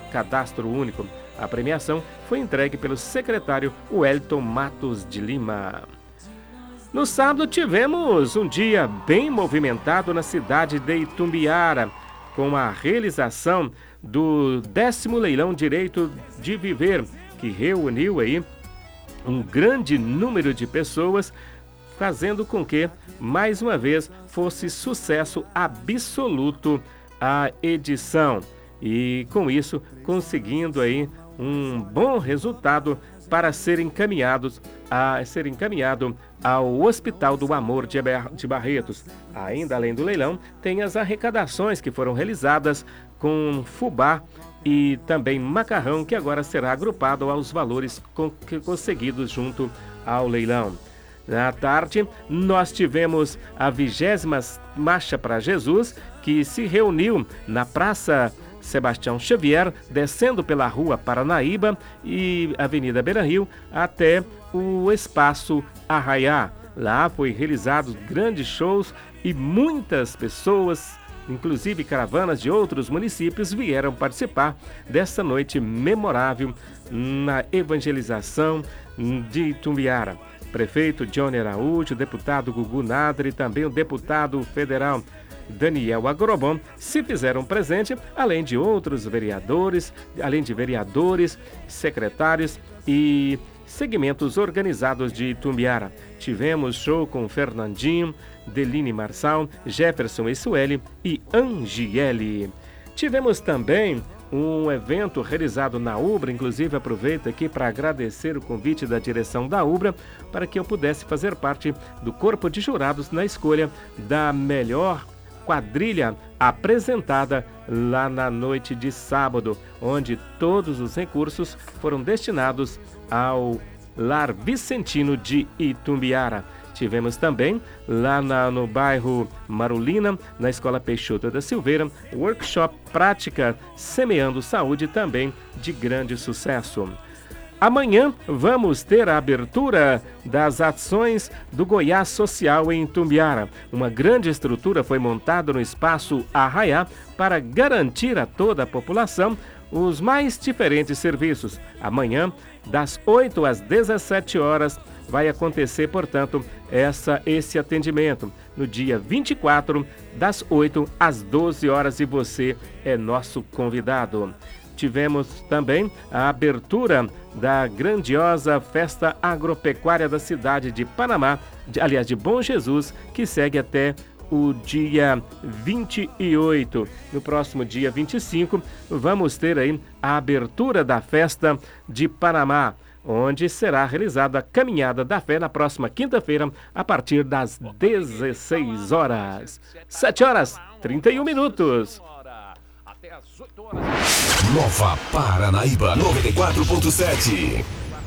cadastro único. A premiação foi entregue pelo secretário Wellington Matos de Lima. No sábado tivemos um dia bem movimentado na cidade de Itumbiara, com a realização do 10º Leilão Direito de Viver, que reuniu aí um grande número de pessoas, fazendo com que, mais uma vez, fosse sucesso absoluto a edição. E, com isso, conseguindo aí um bom resultado para ser encaminhado ao Hospital do Amor de Barretos. Ainda além do leilão, tem as arrecadações que foram realizadas com fubá e também macarrão, que agora será agrupado aos valores conseguidos junto ao leilão. Na tarde, nós tivemos a 20ª Marcha para Jesus, que se reuniu na Praça Sebastião Xavier, descendo pela Rua Paranaíba e Avenida Beira-Rio até o Espaço Arraiá. Lá foi realizados grandes shows e muitas pessoas, inclusive caravanas de outros municípios, vieram participar dessa noite memorável na evangelização de Itumbiara. Prefeito Johnny Araújo, o deputado Gugu Nadre e também o deputado federal Daniel Agrobon se fizeram presente, além de vereadores, secretários e segmentos organizados de Itumbiara. Tivemos show com Fernandinho, Deline Marçal, Jefferson Essueli e Angiele. Tivemos também um evento realizado na Ubra, inclusive aproveito aqui para agradecer o convite da direção da Ubra para que eu pudesse fazer parte do corpo de jurados na escolha da melhor quadrilha apresentada lá na noite de sábado, onde todos os recursos foram destinados ao Lar Vicentino de Itumbiara. Tivemos também, lá no bairro Marulina, na Escola Peixoto da Silveira, workshop Prática Semeando Saúde, também de grande sucesso. Amanhã vamos ter a abertura das ações do Goiás Social em Itumbiara. Uma grande estrutura foi montada no Espaço Arraiá para garantir a toda a população os mais diferentes serviços. Amanhã, das 8 às 17 horas, vai acontecer, portanto, esse atendimento. No dia 24, das 8 às 12 horas, e você é nosso convidado. Tivemos também a abertura da grandiosa festa agropecuária da cidade de Panamá, de Bom Jesus, que segue até o dia 28. No próximo dia 25, vamos ter aí a abertura da festa de Panamá, onde será realizada a Caminhada da Fé na próxima quinta-feira, a partir das 16 horas. 7 horas, 31 minutos. Nova Paranaíba 94.7.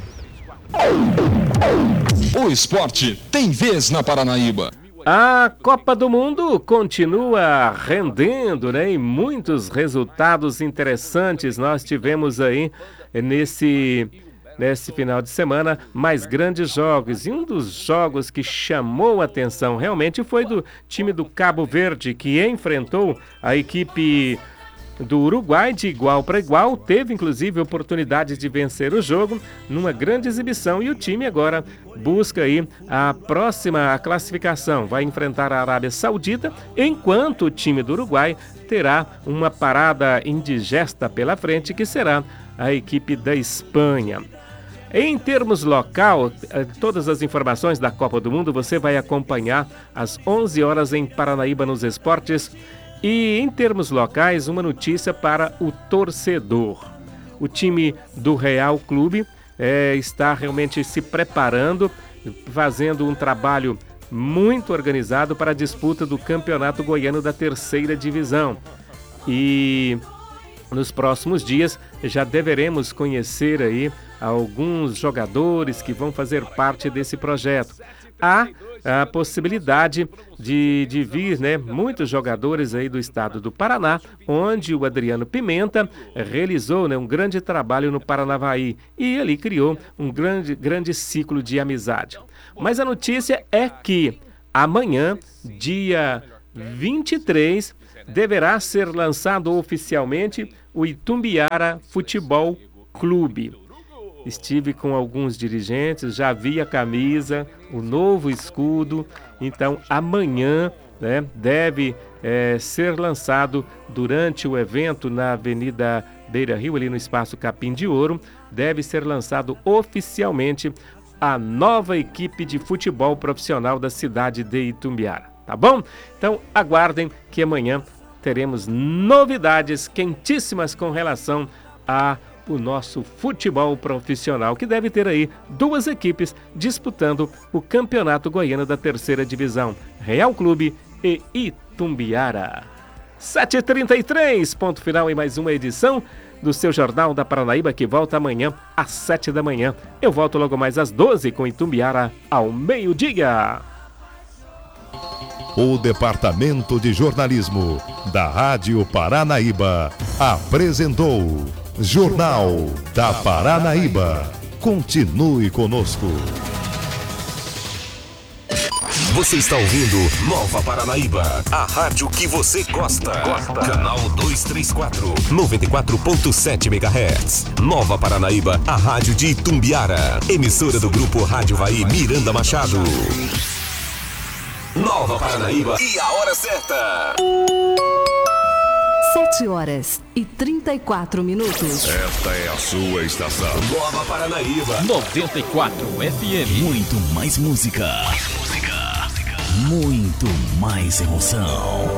O esporte tem vez na Paranaíba. A Copa do Mundo continua rendendo, né? E muitos resultados interessantes nós tivemos aí nesse final de semana, mais grandes jogos. E um dos jogos que chamou a atenção realmente foi do time do Cabo Verde, que enfrentou a equipe do Uruguai de igual para igual, teve inclusive oportunidade de vencer o jogo numa grande exibição, e o time agora busca aí a próxima classificação, vai enfrentar a Arábia Saudita, enquanto o time do Uruguai terá uma parada indigesta pela frente, que será a equipe da Espanha. Em termos local, todas as informações da Copa do Mundo você vai acompanhar às 11 horas em Paranaíba nos Esportes. E em termos locais, uma notícia para o torcedor. O time do Real Clube está realmente se preparando, fazendo um trabalho muito organizado para a disputa do Campeonato Goiano da Terceira Divisão. E nos próximos dias já deveremos conhecer aí alguns jogadores que vão fazer parte desse projeto. Há a possibilidade de vir, né, muitos jogadores aí do estado do Paraná, onde o Adriano Pimenta realizou, né, um grande trabalho no Paranavaí e ali criou um grande ciclo de amizade. Mas a notícia é que amanhã, dia 23, deverá ser lançado oficialmente o Itumbiara Futebol Clube. Estive com alguns dirigentes, já vi a camisa, o novo escudo, então amanhã, né, deve ser lançado durante o evento na Avenida Beira Rio, ali no Espaço Capim de Ouro, deve ser lançado oficialmente a nova equipe de futebol profissional da cidade de Itumbiara, tá bom? Então aguardem que amanhã teremos novidades quentíssimas com relação a o nosso futebol profissional, que deve ter aí 2 equipes disputando o Campeonato Goiano da 3ª Divisão, Real Clube e Itumbiara. 7h33, ponto final em mais uma edição do seu Jornal da Paranaíba, que volta amanhã às 7 da manhã. Eu volto logo mais às 12 com Itumbiara ao meio-dia. O Departamento de Jornalismo da Rádio Paranaíba apresentou Jornal da Paranaíba. Continue conosco. Você está ouvindo Nova Paranaíba, a rádio que você gosta. Canal 234, 94.7 MHz. Nova Paranaíba, a rádio de Itumbiara. Emissora do Grupo Rádio Vai Miranda Machado. Nova Paranaíba e a hora certa. 7h34. Esta é a sua estação. Nova Paranaíba 94 FM. Muito mais música. Muito mais emoção.